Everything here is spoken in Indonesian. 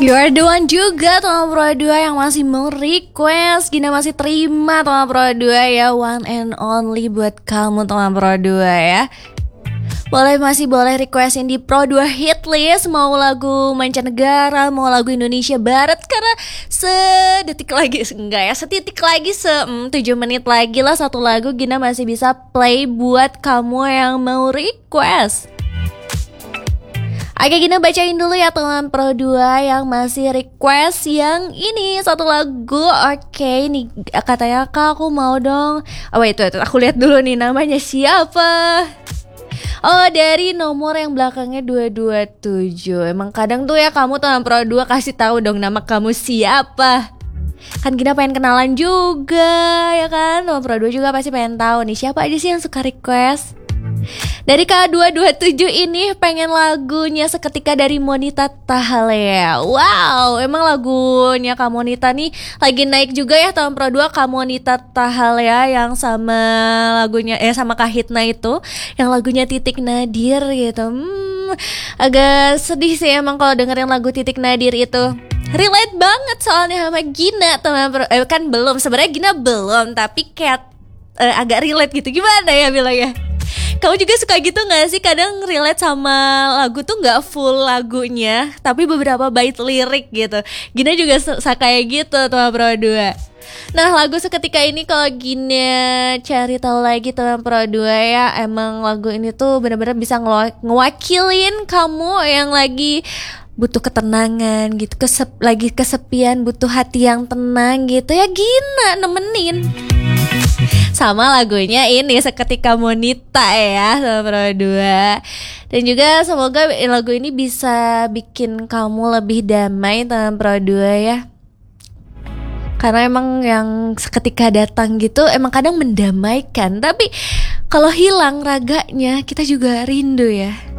You are the one juga teman Pro 2 yang masih mau request. Gina masih terima teman Pro 2 ya. One and only buat kamu teman Pro 2 ya. Masih boleh requestin di Pro 2 hit list. Mau lagu mancanegara, mau lagu Indonesia Barat. Karena sedetik lagi, enggak ya, setitik lagi, 7 menit lagi lah satu lagu Gina masih bisa play buat kamu yang mau request. Oke, Gina bacain dulu ya teman Pro 2 yang masih request yang ini satu lagu. Oke, ini katanya Kak aku mau dong. Oh wait, aku lihat dulu nih namanya siapa. Oh, dari nomor yang belakangnya 227. Emang kadang tuh ya kamu teman Pro 2 kasih tahu dong nama kamu siapa. Kan Gina pengen kenalan juga ya kan. Teman Pro 2 juga pasti pengen tahu nih siapa aja sih yang suka request. Dari K227 ini pengen lagunya Seketika dari Monita Tahalea. Wow, emang lagunya Kak Monita nih lagi naik juga ya tahun Pro 2. Kak Monita Tahalea yang sama lagunya sama Kak Hitna itu, yang lagunya Titik Nadir gitu. Agak sedih sih emang kalau dengerin lagu Titik Nadir itu. Relate banget soalnya sama Gina teman Pro. Kan belum, sebenarnya Gina belum, tapi kayak agak relate gitu. Gimana ya bilangnya? Kamu juga suka gitu gak sih? Kadang relate sama lagu tuh gak full lagunya, tapi beberapa bait lirik gitu. Gina juga kayak gitu teman Pro 2. Nah, lagu Seketika ini kalau Gina cari tahu lagi teman Pro 2 ya, emang lagu ini tuh benar-benar bisa ngewakilin kamu yang lagi butuh ketenangan gitu, lagi kesepian, butuh hati yang tenang gitu ya, Gina nemenin. Sama lagunya ini Seketika Monita ya sama Pro 2. Dan juga semoga lagu ini bisa bikin kamu lebih damai teman Pro 2 ya. Karena emang yang seketika datang gitu emang kadang mendamaikan, tapi kalau hilang raganya kita juga rindu ya.